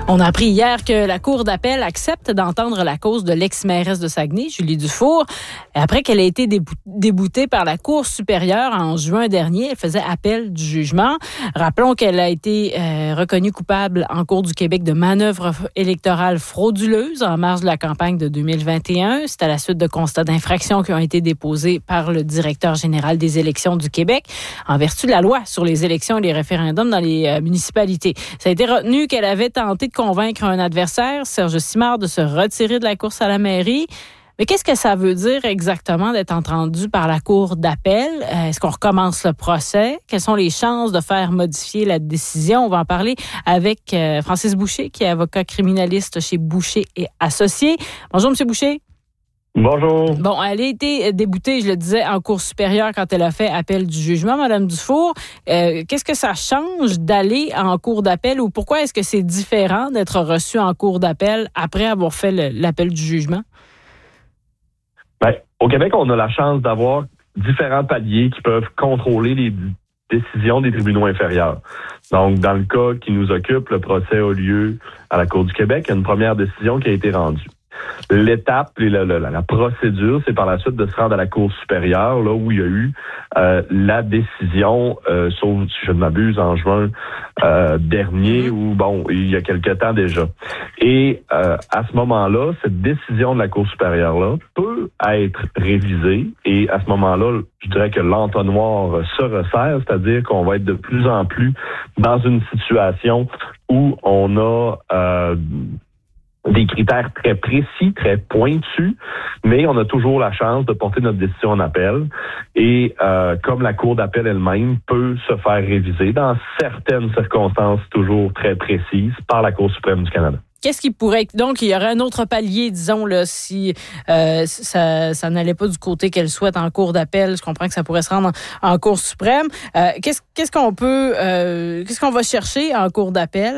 On a appris hier que la Cour d'appel accepte d'entendre la cause de l'ex-mairesse de Saguenay, Julie Dufour, après qu'elle ait été déboutée par la Cour supérieure en juin dernier. Elle faisait appel du jugement. Rappelons qu'elle a été reconnue coupable en Cour du Québec de manœuvres électorales frauduleuses en marge de la campagne de 2021. C'est à la suite de constats d'infraction qui ont été déposés par le directeur général des élections du Québec en vertu de la loi sur les élections et les référendums dans les municipalités. Ça a été retenu qu'elle avait tenté de convaincre un adversaire, Serge Simard, de se retirer de la course à la mairie. Mais qu'est-ce que ça veut dire exactement d'être entendu par la Cour d'appel? Est-ce qu'on recommence le procès? Quelles sont les chances de faire modifier la décision? On va en parler avec Francis Boucher, qui est avocat criminaliste chez Boucher et Associés. Bonjour, M. Boucher. Bonjour. Bon, elle a été déboutée, je le disais, en Cour supérieure quand elle a fait appel du jugement, Mme Dufour. Qu'est-ce que ça change d'aller en Cour d'appel ou pourquoi est-ce que c'est différent d'être reçu en Cour d'appel après avoir fait l'appel du jugement? Bien, au Québec, on a la chance d'avoir différents paliers qui peuvent contrôler les décisions des tribunaux inférieurs. Donc, dans le cas qui nous occupe, le procès a lieu à la Cour du Québec. Il y a une première décision qui a été rendue. L'étape et la procédure, c'est par la suite de se rendre à la Cour supérieure, là où il y a eu la décision, sauf si je ne m'abuse, en juin dernier, ou bon, il y a quelque temps déjà. Et à ce moment-là, cette décision de la Cour supérieure-là peut être révisée, et à ce moment-là, je dirais que l'entonnoir se resserre, c'est-à-dire qu'on va être de plus en plus dans une situation où on a des critères très précis, très pointus, mais on a toujours la chance de porter notre décision en appel. Et comme la Cour d'appel elle-même peut se faire réviser dans certaines circonstances toujours très précises par la Cour suprême du Canada. Qu'est-ce qui pourrait... Donc, il y aurait un autre palier, disons, là, si ça n'allait pas du côté qu'elle souhaite en cour d'appel. Je comprends que ça pourrait se rendre en Cour suprême. Qu'est-ce qu'on va chercher en cour d'appel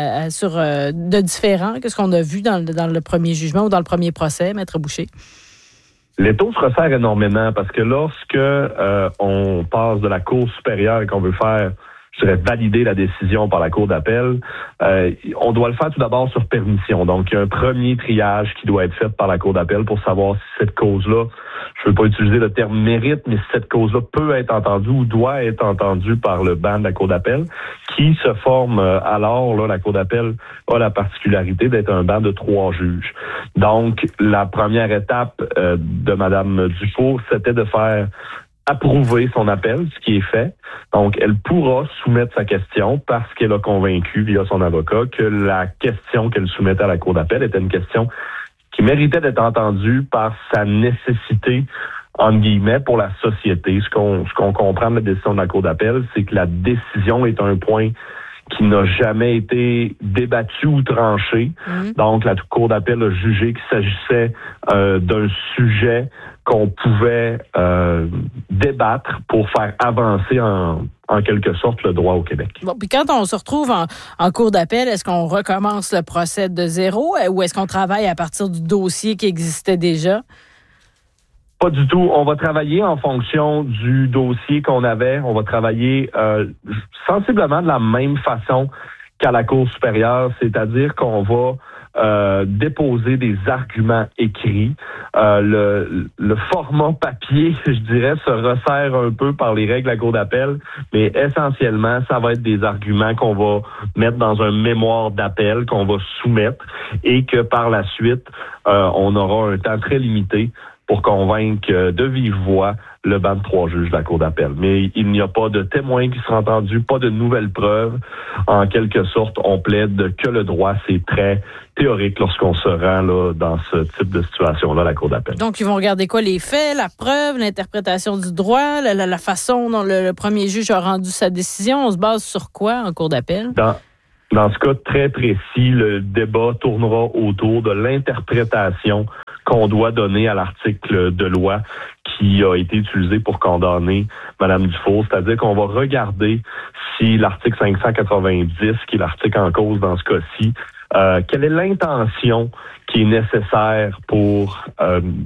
de différent? Qu'est-ce qu'on a vu dans le premier jugement ou dans le premier procès, Maître Boucher? L'étau se resserre énormément parce que lorsque on passe de la Cour supérieure et qu'on veut faire valider la décision par la Cour d'appel, on doit le faire tout d'abord sur permission. Donc, il y a un premier triage qui doit être fait par la Cour d'appel pour savoir si cette cause-là, je ne veux pas utiliser le terme mérite, mais si cette cause-là peut être entendue ou doit être entendue par le banc de la Cour d'appel, qui se forme alors, là, la Cour d'appel a la particularité d'être un banc de 3 juges. Donc, la première étape de Mme Dufour, c'était de faire approuver son appel, ce qui est fait. Donc, elle pourra soumettre sa question parce qu'elle a convaincu via son avocat que la question qu'elle soumettait à la Cour d'appel était une question qui méritait d'être entendue par sa nécessité, entre guillemets, pour la société. Ce qu'on comprend de la décision de la Cour d'appel, c'est que la décision est un point qui n'a jamais été débattu ou tranché. Donc, la Cour d'appel a jugé qu'il s'agissait d'un sujet qu'on pouvait débattre pour faire avancer en quelque sorte le droit au Québec. Bon, puis quand on se retrouve en cour d'appel, est-ce qu'on recommence le procès de zéro ou est-ce qu'on travaille à partir du dossier qui existait déjà? Pas du tout. On va travailler en fonction du dossier qu'on avait. On va travailler sensiblement de la même façon qu'à la Cour supérieure, c'est-à-dire qu'on va déposer des arguments écrits. Le format papier, je dirais, se resserre un peu par les règles de la Cour d'appel, mais essentiellement, ça va être des arguments qu'on va mettre dans un mémoire d'appel, qu'on va soumettre, et que par la suite, on aura un temps très limité pour convaincre de vive voix le banc de 3 juges de la Cour d'appel. Mais il n'y a pas de témoins qui seront entendus, pas de nouvelles preuves. En quelque sorte, on plaide que le droit, c'est très théorique lorsqu'on se rend là, dans ce type de situation-là à la Cour d'appel. Donc, ils vont regarder quoi? Les faits, la preuve, l'interprétation du droit, la façon dont le premier juge a rendu sa décision. On se base sur quoi en Cour d'appel? Dans ce cas très précis, le débat tournera autour de l'interprétation qu'on doit donner à l'article de loi qui a été utilisé pour condamner Mme Dufour. C'est-à-dire qu'on va regarder si l'article 590, qui est l'article en cause dans ce cas-ci, quelle est l'intention qui est nécessaire pour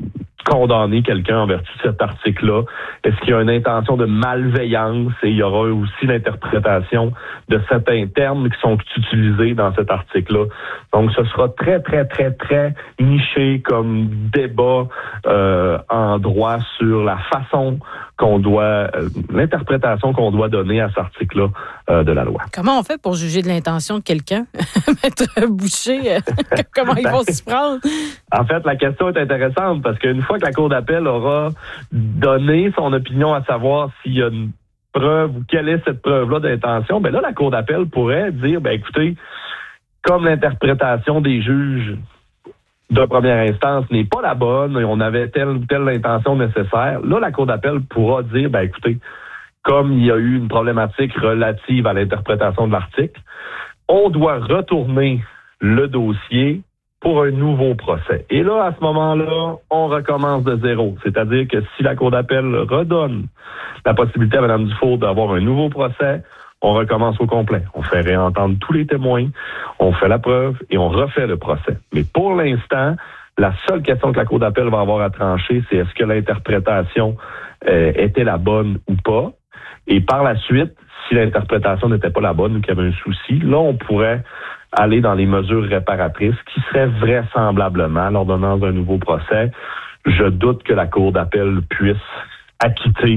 condamner quelqu'un en vertu de cet article-là? Est-ce qu'il y a une intention de malveillance? Et il y aura aussi l'interprétation de certains termes qui sont utilisés dans cet article-là. Donc, ce sera très, très, très, très niché comme débat en droit sur la façon qu'on doit, l'interprétation qu'on doit donner à cet article-là de la loi. Comment on fait pour juger de l'intention de quelqu'un? Maître Boucher, comment ils vont s'y prendre? En fait, la question est intéressante parce qu'une fois que la Cour d'appel aura donné son opinion à savoir s'il y a une preuve ou quelle est cette preuve-là d'intention, ben là, la Cour d'appel pourrait dire, ben écoutez, comme l'interprétation des juges de première instance n'est pas la bonne, et on avait telle ou telle intention nécessaire, là, la Cour d'appel pourra dire, ben écoutez, comme il y a eu une problématique relative à l'interprétation de l'article, on doit retourner le dossier pour un nouveau procès. Et là, à ce moment-là, on recommence de zéro. C'est-à-dire que si la Cour d'appel redonne la possibilité à Mme Dufour d'avoir un nouveau procès, on recommence au complet. On fait réentendre tous les témoins, on fait la preuve et on refait le procès. Mais pour l'instant, la seule question que la Cour d'appel va avoir à trancher, c'est est-ce que l'interprétation était la bonne ou pas? Et par la suite, si l'interprétation n'était pas la bonne ou qu'il y avait un souci, là, on pourrait aller dans les mesures réparatrices qui seraient vraisemblablement l'ordonnance d'un nouveau procès. Je doute que la Cour d'appel puisse acquitter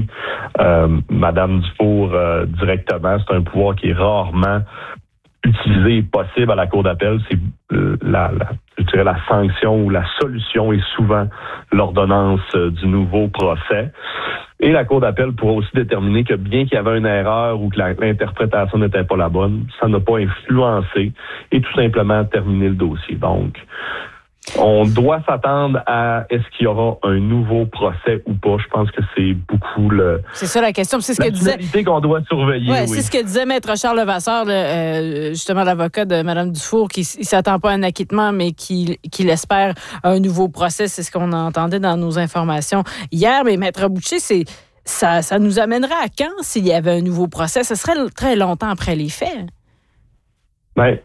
Mme Dufour directement. C'est un pouvoir qui est rarement utilisé et possible à la Cour d'appel. C'est je dirais la sanction ou la solution est souvent l'ordonnance du nouveau procès. Et la Cour d'appel pourra aussi déterminer que bien qu'il y avait une erreur ou que l'interprétation n'était pas la bonne, ça n'a pas influencé et tout simplement terminer le dossier. Donc, on doit s'attendre à est-ce qu'il y aura un nouveau procès ou pas. Je pense que c'est beaucoup c'est ça la question. C'est ce que disait qu'on doit surveiller. Ouais, oui. C'est ce que disait Maître Charles Levasseur, justement l'avocat de Mme Dufour, qui ne s'attend pas à un acquittement, mais qui espère un nouveau procès. C'est ce qu'on entendait dans nos informations hier. Mais Maître Boucher, ça nous amènerait à quand s'il y avait un nouveau procès? Ce serait très longtemps après les faits. Ben,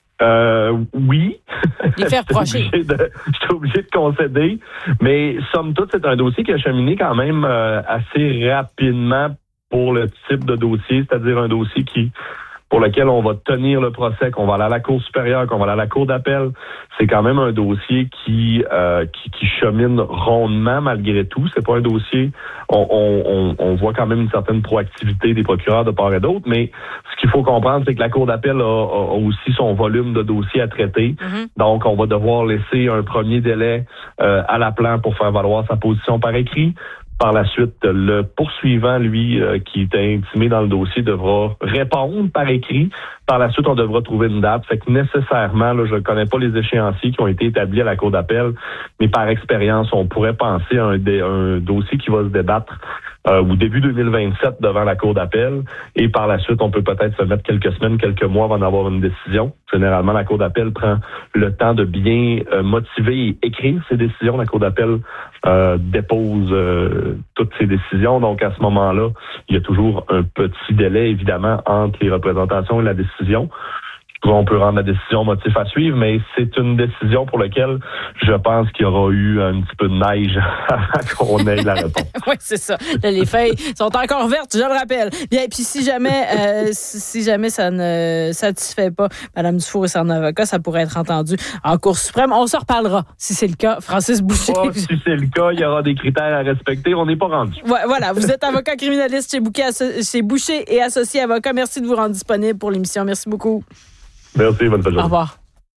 oui. Les faire reprocher. Je suis obligé de concéder. Mais somme toute, c'est un dossier qui a cheminé quand même assez rapidement pour le type de dossier, c'est-à-dire un dossier pour lequel on va tenir le procès, qu'on va aller à la Cour supérieure, qu'on va aller à la Cour d'appel. C'est quand même un dossier qui chemine rondement malgré tout. C'est pas un dossier. On voit quand même une certaine proactivité des procureurs de part et d'autre, mais ce qu'il faut comprendre, c'est que la Cour d'appel a aussi son volume de dossiers à traiter. Mm-hmm. Donc, on va devoir laisser un premier délai à l'appelant pour faire valoir sa position par écrit. Par la suite, le poursuivant, lui, qui est intimé dans le dossier, devra répondre par écrit. Par la suite, on devra trouver une date. Fait que nécessairement, là, je ne connais pas les échéanciers qui ont été établis à la Cour d'appel, mais par expérience, on pourrait penser à un dossier qui va se débattre au début 2027 devant la Cour d'appel. Et par la suite, on peut peut-être se mettre quelques semaines, quelques mois avant d'avoir une décision. Généralement, la Cour d'appel prend le temps de bien motiver et écrire ses décisions. La Cour d'appel dépose toutes ses décisions. Donc, à ce moment-là, il y a toujours un petit délai, évidemment, entre les représentations et la décision. On peut rendre la décision motif à suivre, mais c'est une décision pour laquelle je pense qu'il y aura eu un petit peu de neige avant qu'on ait la réponse. Oui, c'est ça. Là, les feuilles sont encore vertes, je le rappelle. Bien, puis si jamais ça ne satisfait pas Mme Dufour et son avocat, ça pourrait être entendu en Cour suprême. On se reparlera, si c'est le cas. Francis Boucher. Si c'est le cas, il y aura des critères à respecter. On n'est pas rendu. Ouais, voilà, vous êtes avocat criminaliste chez Boucher et associé avocat. Merci de vous rendre disponible pour l'émission. Merci beaucoup. Merci, bonne journée. Au revoir.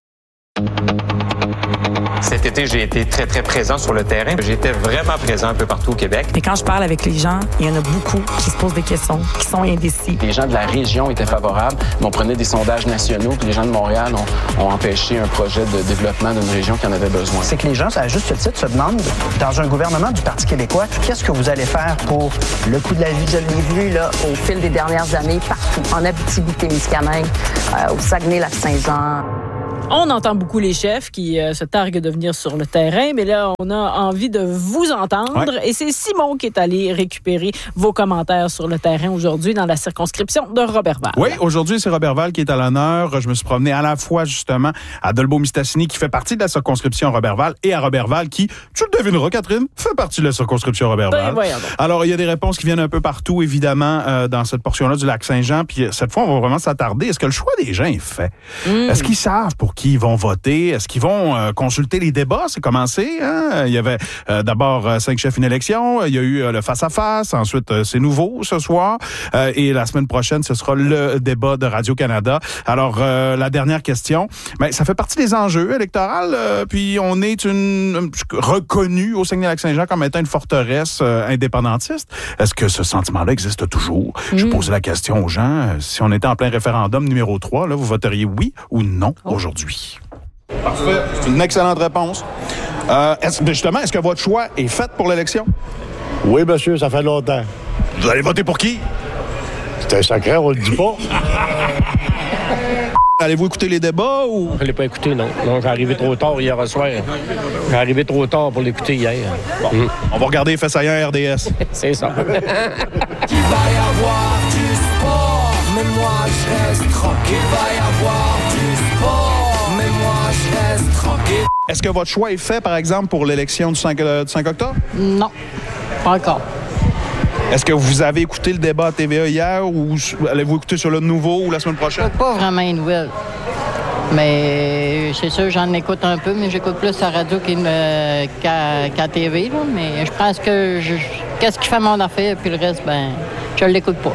Cet été, j'ai été très, très présent sur le terrain. J'étais vraiment présent un peu partout au Québec. Et quand je parle avec les gens, il y en a beaucoup qui se posent des questions, qui sont indécis. Les gens de la région étaient favorables, mais on prenait des sondages nationaux, puis les gens de Montréal ont empêché un projet de développement d'une région qui en avait besoin. C'est que les gens, à juste titre, se demandent, dans un gouvernement du Parti québécois, qu'est-ce que vous allez faire pour le coût de la vie? Je l'ai vu là, au fil des dernières années, partout, en Abitibi-Témiscamingue, au Saguenay-Lac-Saint-Jean. On entend beaucoup les chefs qui se targuent de venir sur le terrain, mais là, on a envie de vous entendre. Ouais. Et c'est Simon qui est allé récupérer vos commentaires sur le terrain aujourd'hui dans la circonscription de Roberval. Oui, aujourd'hui, c'est Roberval qui est à l'honneur. Je me suis promené à la fois, justement, à Dolbeau-Mistassini, qui fait partie de la circonscription Roberval, et à Roberval, qui, tu le devineras, Catherine, fait partie de la circonscription Roberval. Ben, alors, il y a des réponses qui viennent un peu partout, évidemment, dans cette portion-là du Lac-Saint-Jean. Puis cette fois, on va vraiment s'attarder. Est-ce que le choix des gens est fait? Est-ce qu'ils savent pour qui ils vont voter? Est-ce qu'ils vont consulter les débats? C'est commencé, hein? Il y avait d'abord 5 chefs, une élection. Il y a eu le face-à-face. Ensuite, c'est nouveau ce soir. Et la semaine prochaine, ce sera le débat de Radio-Canada. Alors, la dernière question. Ben, ça fait partie des enjeux électoraux. Puis, on est reconnu au Saguenay-Lac-Saint-Jean comme étant une forteresse indépendantiste. Est-ce que ce sentiment-là existe toujours? Je posais la question aux gens. Si on était en plein référendum numéro 3, là, vous voteriez oui ou non aujourd'hui? Parfait. C'est une excellente réponse. Est-ce que votre choix est fait pour l'élection? Oui, monsieur, ça fait longtemps. Vous allez voter pour qui? C'est un secret, on le dit pas. Allez-vous écouter les débats ou... Je ne l'ai pas écouté, non. Non, j'ai arrivé trop tard hier soir. J'ai arrivé trop tard pour l'écouter hier. Bon, on va regarder Fait saillant RDS. C'est ça. Il va y avoir du sport, mais moi je reste tranquille. Il va y avoir du sport, mais moi je reste tranquille. Est-ce que votre choix est fait, par exemple, pour l'élection du 5 octobre? Non, pas encore. Est-ce que vous avez écouté le débat à TVA hier ou allez-vous écouter sur le nouveau ou la semaine prochaine? Pas vraiment une nouvelle. Mais c'est sûr, j'en écoute un peu, mais j'écoute plus la radio qu'à TV. Là. Mais je pense que qu'est-ce qui fait mon affaire, puis le reste, ben, je l'écoute pas.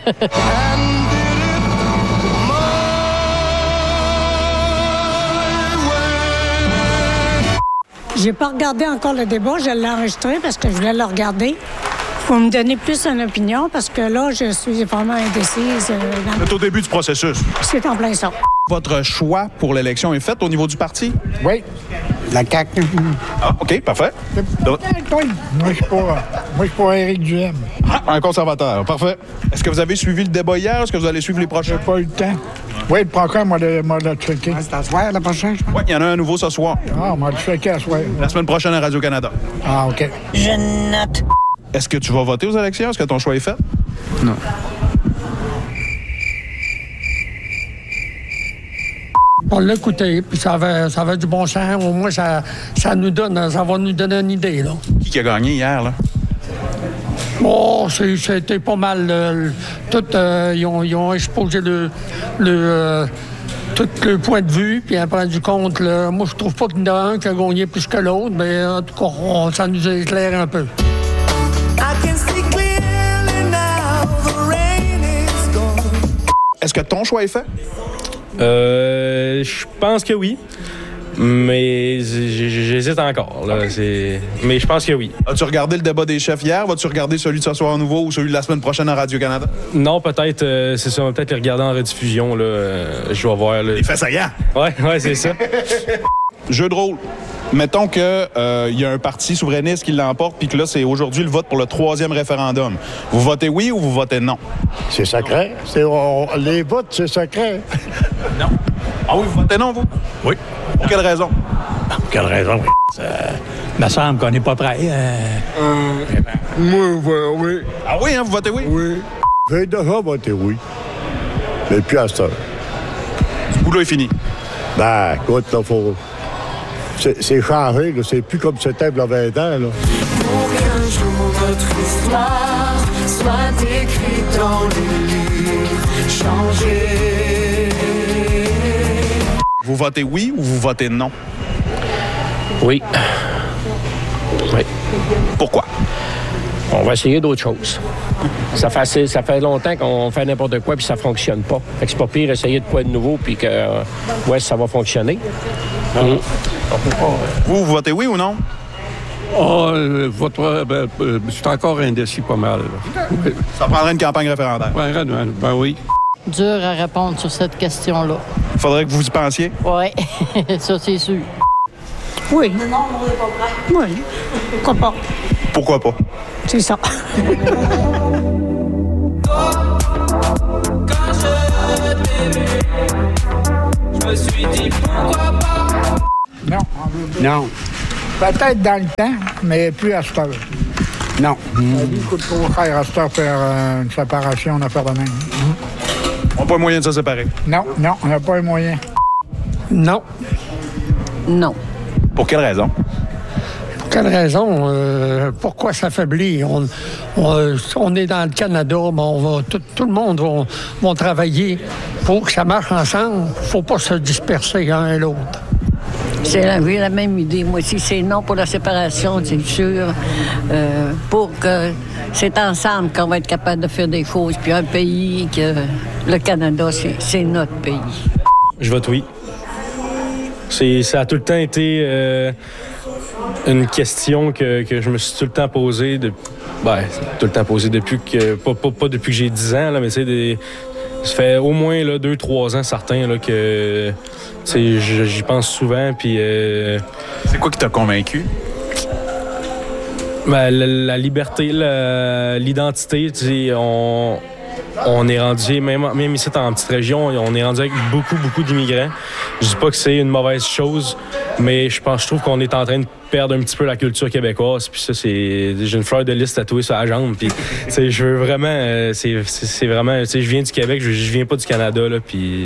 J'ai pas regardé encore le débat, je l'ai enregistré parce que je voulais le regarder. Faut me donner plus une opinion parce que là, je suis vraiment indécise. C'est au début du processus. C'est en plein ça. Votre choix pour l'élection est fait au niveau du parti? Oui. La CAQ. Ah, OK, parfait. Moi, je suis pas Éric Duhem. Ah, un conservateur, parfait. Est-ce que vous avez suivi le débat hier? Est-ce que vous allez suivre les prochains? J'ai pas eu le temps. Oui, le prochain, moi, le checké. C'est à soir, la prochaine, je pense. Oui, il y en a un nouveau ce soir. Ah, moi, le checké à soir. La semaine prochaine à Radio-Canada. Ah, OK. Je note. Est-ce que tu vas voter aux élections? Est-ce que ton choix est fait? Non. On l'a écouté, puis ça avait du bon sens. Au moins, ça va nous donner une idée, là. Qui a gagné hier, là? Oh, c'était pas mal. Ils ont exposé tout le point de vue, puis après du compte, là, moi, je trouve pas qu'il y en a un qui a gagné plus que l'autre, mais en tout cas, ça nous éclaire un peu. Est-ce que ton choix est fait? Je pense que oui. Mais j'hésite encore. Là. Okay. Mais je pense que oui. As-tu regardé le débat des chefs hier? Vas-tu regarder celui de ce soir nouveau ou celui de la semaine prochaine à Radio-Canada? Non, peut-être. C'est ça. On va peut-être les regarder en rediffusion. Là. Je vais voir. Là. Les faits saillants? Ouais, c'est ça. Jeu de rôle. Mettons que y a un parti souverainiste qui l'emporte puis que là, c'est aujourd'hui le vote pour le 3e référendum. Vous votez oui ou vous votez non? C'est secret. Les votes, c'est secret. Non. Ah oui, vous votez non, vous? Oui. Pour quelle raison? Pour quelle raison? Il me semble qu'on n'est pas prêt. Moi, oui. Ah oui, hein, vous votez oui? Oui. J'ai déjà voté oui. Mais plus à cette heure. Ce boulot est fini. Ben, écoute, là, faut... C'est changé, là. C'est plus comme c'était il y a 20 ans, là. Pour qu'un jour notre histoire soit écrite dans les livres, changée. Vous votez oui ou vous votez non? Oui. Oui. Pourquoi? On va essayer d'autres choses. Ça fait longtemps qu'on fait n'importe quoi puis ça fonctionne pas. Fait que c'est pas pire essayer de quoi de nouveau puis que ça va fonctionner. Vous votez oui ou non? C'est encore indécis pas mal. Oui. Ça prendrait une campagne référendaire. Ben oui. Dur à répondre sur cette question-là. Faudrait que vous y pensiez? Oui, ça c'est sûr. Oui. Non, on n'est pas prêt. Oui. Pourquoi pas? Pourquoi pas? C'est ça. Quand je t'ai vu, je me suis dit pourquoi Non. Peut-être dans le temps, mais plus à cette heure. Non. La vie coûte trop cher à cette heure faire une séparation, on a fait de même. On n'a pas moyen de se séparer. Non, on n'a pas les moyens. Non. Non. Pour quelle raison? Pour quelle raison? Pourquoi s'affaiblir? On est dans le Canada, tout le monde va travailler pour que ça marche ensemble. Il ne faut pas se disperser l'un et l'autre. C'est la même idée. Moi aussi, c'est non pour la séparation, c'est sûr. Pour que c'est ensemble qu'on va être capable de faire des choses. Puis un pays, que le Canada, c'est notre pays. Je vote oui. Ça a tout le temps été une question que je me suis tout le temps posée. Tout le temps posée depuis que... Pas depuis que j'ai 10 ans, là, mais tu sais, ça fait au moins 2-3 ans certains là, que j'y pense souvent. Puis, c'est quoi qui t'a convaincu? La liberté, l'identité. Tu sais, on est rendu, même ici en petite région, on est rendu avec beaucoup d'immigrants. Je dis pas que c'est une mauvaise chose, mais je trouve qu'on est en train de perdre un petit peu la culture québécoise. Puis ça, j'ai une fleur de lys tatouée sur la jambe. Puis, je veux vraiment, c'est vraiment, je viens du Québec, je viens pas du Canada là. Puis